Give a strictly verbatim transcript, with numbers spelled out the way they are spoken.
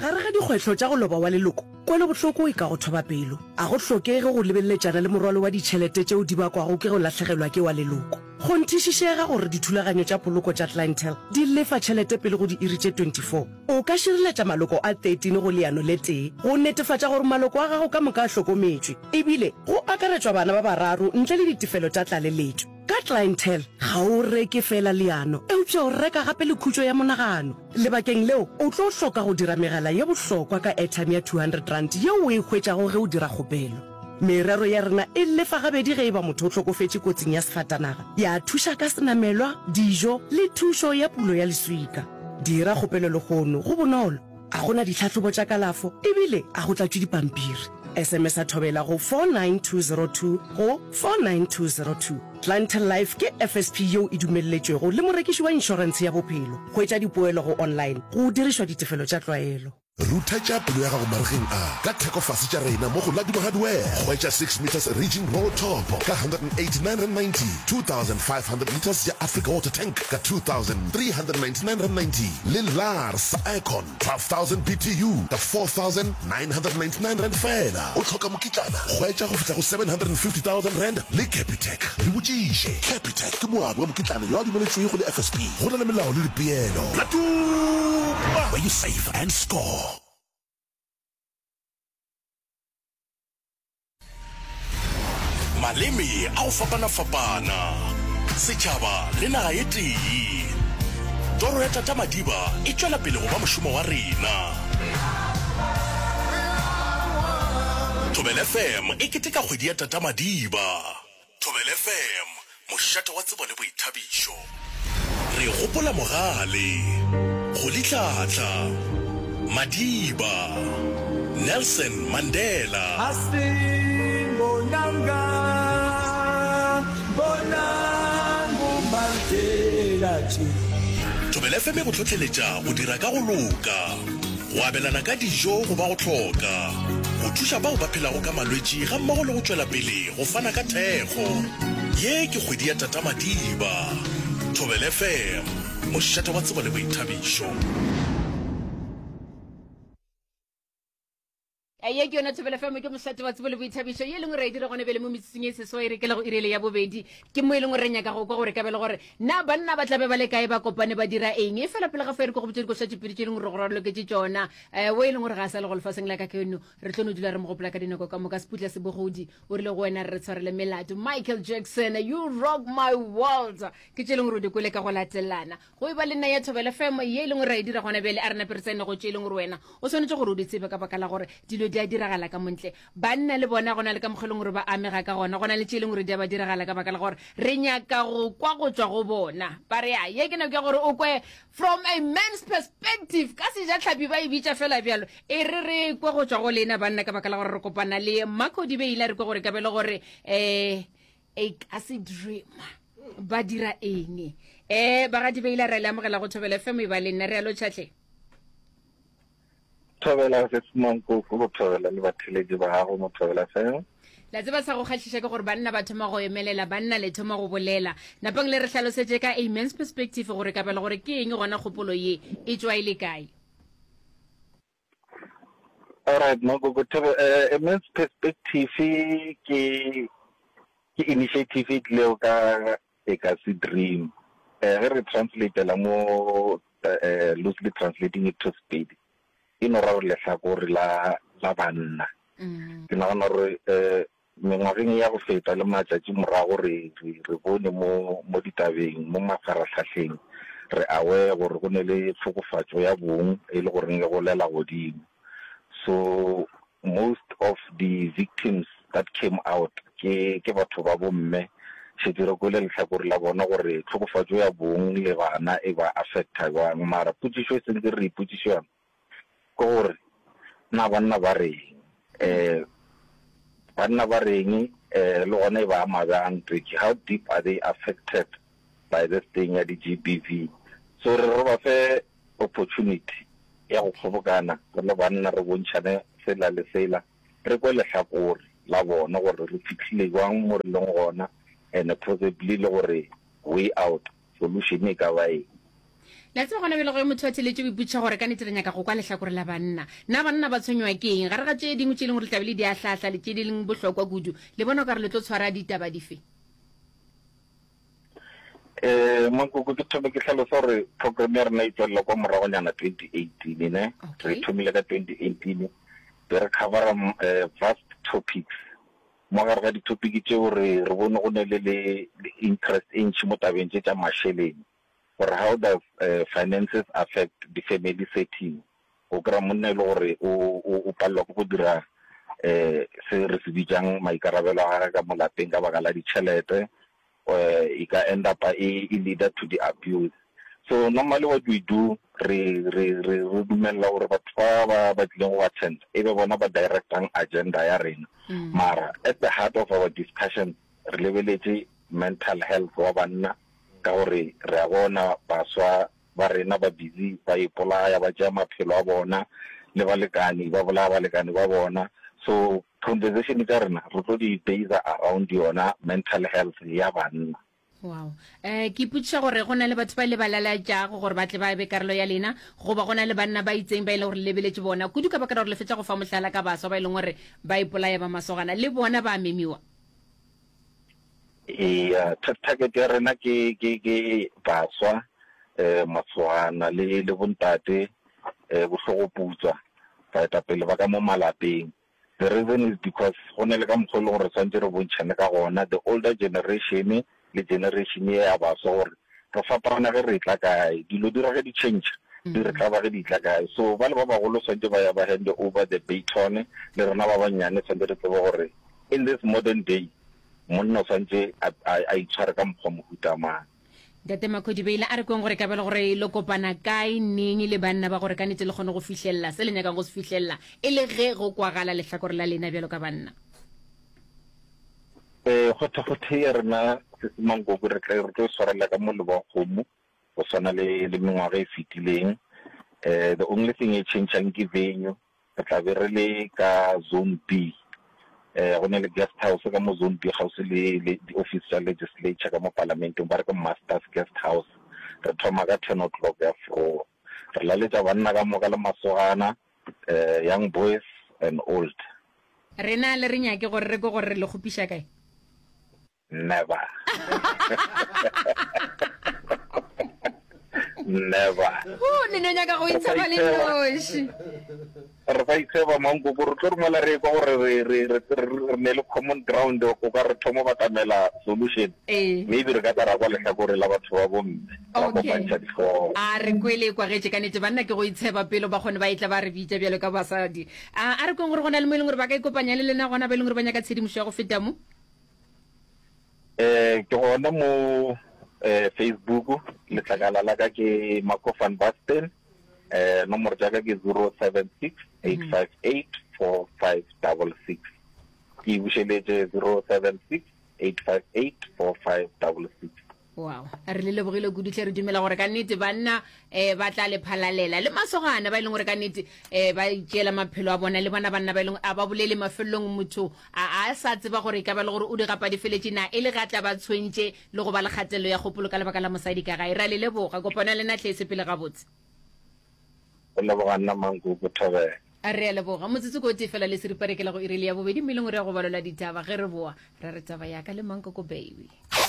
ga re ga dikgwetlho tša go loba wa leloko kwele bohloko e ka go thoba pelo a go hlokege go lebelletšana le morwalo wa ditšhelete tšeo di bakwago ke go latlhegelwa ke wa leloko go nthišišega gore dithulaganyo tša poloko tša clientele di lefa tšhelete pele go di iri tše twenty-four o ka šireletša maloko a thirteen go leano le tee go netefatša gore maloko a gago ka moka a hlokometšwe ebile go akaretšwa bana ba bararo ntle le ditefelo tša tlaleletšo ka clientele ga o reke fela leano eupša o reka gape le khutšo ya monagano lebakeng leo o tlo hloka go dira megala ye bohlokwa ka airtime ya two hundred rand yeo o e hwetšago ge o dira kgopelo merero ya rena e lefa gabedi ge e ba motho o hlokofetše kotsing ya sefatanaga ya thuša ka senamelwa dijo le thušo ya pulo ya leswika dira kgopelo legono go bonolo a gona ditlhatlhobo tša kalafo ebile a go tlatšwe dipampiri sms a thobela go four nine two zero two go four nine two zero two clientele life ke F S P yeo e dumelletšwego le morekiši wa inšorense ya bophelo go etša dipoelo go online go dirišwa ditefelo tša tlwaelo ruta tša pelo ya gago marigeng a ka thekofase tša reina mo go ladimo hardware hwetša six meters region roll top ka one hundred eighty-nine rand ninety, two thousand five hundred liters ya Africa water tank ka two thousand three hundred ninety-nine rand ninety, le Lars Icon twelve thousand B T U ka four thousand nine hundred ninety-nine rand fela o tlhoka mokitlana hwetša go fitla go seven hundred fifty thousand rand le Capitec re botšiše Capitec ke moabi wa mokitlana yo a dumeletšwego le F S P go na le melao le dipeelo Platuma where you save and score. Maleme a o fapana-fapana setšhaba le naga ye tee toro ya Tata Madiba e tšwela pele go ba mošomo wa rena Thobela F M e keteka kgwedi ya Tata Madiba Thobela F M mošate wa tsebo le boithabišo re gopola mogale go litlatla Madiba Nelson Mandela Astin Bonanga Bonango Mandela Thobela F M e go tlhotlheletša go dira ka go loka go abelana ka dijo go ba go tlhoka go thuša bao ba phelago ka malwetši ga mmogo le go tšwela pele go fana ka thekgo ye ke kgwedi ya Tata Madiba Thobela F M mošate wa tsebo le boithabišo ye ke yona Thobela F M ke mošate wa tsebo le boithabišo ye lengwe re dire gone bele mo metseng e seswa e rekela go irele ya bobedi ke mo e lengwe re nyaka go kwa gore ka bele gore na banna ba tlabe ba le kae ba kopane ba dira eng e fela pele ga fa re go botse go tšha pele tše lengwe re go ralo ke tše tsona eh we e lengwe re ga sa le go lefaseng la ka ke no re tlono dula re mo gopola ka dinako ka mo ka sputla se bogodi o rile go wena re tshwarele melato Michael Jackson you rock my world ke tše lengwe re di kwele ka go latelana go e ba le nna ya Thobela F M ye lengwe re dira gone bele a rena persene go tše lengwe re wena o swanetse go re di tsebe ka baka la gore dilo di a diragala ka montle banna le bona gona le ka mogelong re ba amega ka gona gona le tšeleng re di ba diragala ka baka la gore re nyaka go kwa go tswa go bona ba re ya ye ke no ke gore o kwe from a man's perspective ka se ja tlhapi ba e bitša fela bjalo e re re kwa go tswa go lena banna ka baka la gore re kopana le Mako di beile re kwa gore ka bele gore eh a acid dream ba dira eng eh ba ga di beile re le amogela go Thobela F M ba le nna re a lo tšhatle Thobela se smonko go thobela le batheledi ba gago mo Thobela F M la tseba sa go kgatlhiša ke gore banna ba thoma go emelela banna le thoma go bolela napang le re tlhalosetse ka a man's perspective gore ka bela gore ke eng gona kgopolo ye e tswa ile kae alright no go go a man's perspective ke ke initiative le ka e ka se dream eh re translate la mo loosely translating it to speed ino ra le tla gore la la banna ke na bona re eh mengwageng ya go feta le matšatši morago re re bone mo mo ditabeng mo mafaratlhatlheng re awe gore go ne le tlhokofatšo ya bong e le gore le go lela godimo so most of the victims that came out ke ke batho ba bomme se dire go le tlhakore la bona gore tlhokofatšo ya bong le bana e ba affecta ba mara putsišo se ntse re putsišo gore na banna ba reng eh banna ba reng eh le gone ba amabang tricky how deep are they affected by this thing ya di G B V so re re ba fe opportunity ya go kgobokana le banna re bontšhane sela le sela re go le hlakore la bona gore re fitlhile jwang mo re leng gona and possibly le gore way out solution e ka ba e la tseba gona bele go motho wa theletse o iputša gore ka nete re nyaka go kwa lehlakore la banna na banna ba tshwenywa ke eng ga re ga tše dingwe tše e leng gore tlabe le di a hlahla le tše di leng bohlokwa kudu le bona o ka re le tlo tshwara ditaba dife eh Mankoko ke thobe ke hlalosa gore program ya rena e tswela kwa moragonyana twenty eighteen ne re thomile ka twenty eighteen be re cover uh, vast topics mo ga re ga di-topic tšeo re re bone go ne le le interest e ntšhi mo tabeng tše tša mašeleng gore how does uh, finances affect the family setting o kry-a monna e le gore o palelwa ke go dira um se re se bitsang maikarabelo a gage ka mo lapeng ka baka la ditšhelete uh, e ka end up e leader to the abuse. So normally what we do re re re re dumella gore batho ba ba ba tlileng go attend e be bona ba directang agenda ya rena mara at the heart of our discussion re lebeletse mental health wa banna ka gore re a bona baswa ba rena ba busy ba ipolaya ba tšea maphelo a bona le balekane ba bolaya balekane ba bona. So conversation tša rena re tlo di base around yona mental health ya banna. Wow. Eh ke putša gore go na le batho ba le balala jago gore ba tle ba be karolo ya lena go ba gona le banna ba itseng ba ile gore lebeletse bona kudu ka baka gore le fetša go fa mohlala ka baswa ba ile gore ba ipolaya ba masogana le bona ba memiwa. Eh target ya rena ke ke ke baswa eh masogana le le bontate eh go hlogoputswa ba eta pele ba ka mo malapeng. The reason is because go ne le ka mogolo gore tsantse re bontšhane ka gona the older generation le generation ya ba so gore re fapana ge re tla kae dilo di re di change di re tla ba ge di tla kae so ba le ba bagolo santse ba ya ba hand over the baton le rena ba banyane santse re tseba gore in this modern day monna santse a itshware ka mokgwa mohuta mang. Date Makodi beile a re kong gore ka bele gore lo kopana kae neng le banna ba gore ka nete le kgone go fihlella se le nyaka go se fihlella e le ge go kwagala lehlakore la lena bjalo ka banna. Eh go tla go thea rena se Mankoko re tla re tlo swara ka mo le ba khomo go swana le le mengwaga e fitileng eh the only thing e change ang ke venue re tla be re le ka zone B eh go ne le guest house ka mo zone B house le le official legislature ka mo parliament ba re ka masters guest house re thoma ka ten o'clock ya for re la le tsa banna ka mo ka le masogana eh young boys and old rena le re nyake gore re go gore le gopisha kae. Never. Never. Oh, ni no nyaka go itshaba le noshi. Re ba itshaba Mankoko re tlo rmala re go gore re re re ne le common ground go ka re thomo ba tamela solution. Maybe re ka tara kwa lehlakore la batho ba bomme. Okay. A re kwele kwa getse ka nete banna ke go itsheba pelo ba gone ba itla ba re bitsa bjalo ka basadi. A a re kong gore gona le mo ile gore ba ka ikopanya le lena gona ba ile gore ba nyaka tshedimošo ya go feta mo. Eh ke gona mo eh Facebook le tlakala la ka ke Makofan Basten eh nomoro ja ka ke zero seven six eight five eight four five six six ke bušeletse zero seven six eight five eight four five six six. Wow, re le lebogile go ditlhe re dumela gore ka nnete banna eh ba tla le phalalela le masogana ba ile gore ka nnete eh ba itšela maphelo a bona le bona banna ba ile a ba bolele mafelong motho a a sa tseba gore ka ba le gore o di gapa di feletsina e le ga tla ba tshwentse le go ba le kgatelo ya gopolo ka lebaka la mosadi ka ga ira le leboga kopana le na tletse pele ga botse o leboga nna Mankoko thobe a re leboga motsitse go te fela le se re parekela go irile ya bobedi mmileng re ya go balola ditaba ge re boa re re tsaba ya ka le Mankoko baby.